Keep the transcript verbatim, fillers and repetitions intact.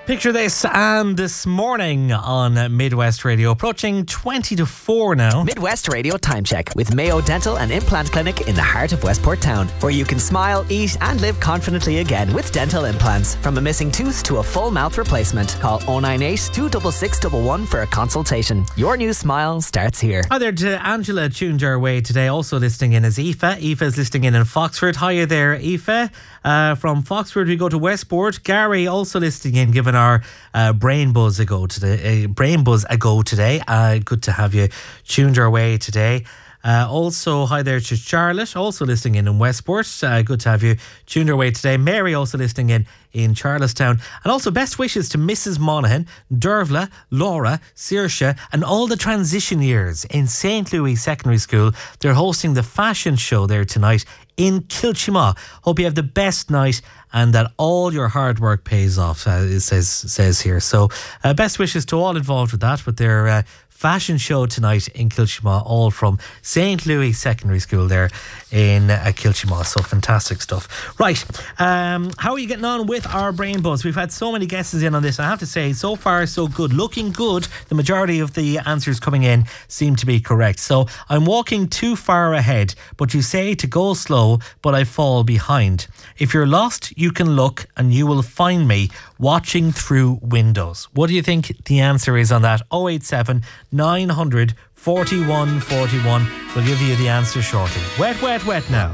Picture this, and this morning on Midwest Radio, approaching twenty to four now. Midwest Radio Time Check with Mayo Dental and Implant Clinic in the heart of Westport Town, where you can smile, eat and live confidently again with dental implants. From a missing tooth to a full mouth replacement. Call oh nine eight, two six six one one for a consultation. Your new smile starts here. Hi there to Angela, tuned our way today. Also listening in is Aoife. Aoife is listening in in Foxford. Hiya there, Aoife. Uh, from Foxford we go to Westport. Gary also listening in, giving our uh, brain buzz a go today. Uh, brain buzz a go today. Uh, good to have you tuned our way today. Uh, also, hi there to Charlotte, also listening in in Westport. Uh, good to have you tuned our way today. Mary also listening in in Charlestown. And also best wishes to Missus Monaghan, Dervla, Laura, Saoirse and all the transition years in Saint Louis Secondary School. They're hosting the fashion show there tonight in Kilchima. Hope you have the best night and that all your hard work pays off, uh, it says, says here. So uh, best wishes to all involved with that, with their uh, fashion show tonight in Kilchima, all from Saint Louis Secondary School there in uh, Kilchima. So fantastic stuff. Right, um, how are you getting on with our brain buzz? We've had so many guesses in on this. I have to say, so far so good. Looking good. The majority of the answers coming in seem to be correct. So I'm walking too far ahead, but you say to go slow, but I fall behind. If you're lost, you can look and you will find me watching through windows. What do you think the answer is on that? oh eight seven, nine hundred, forty-one forty-one. We'll give you the answer shortly. Wet, wet, wet now.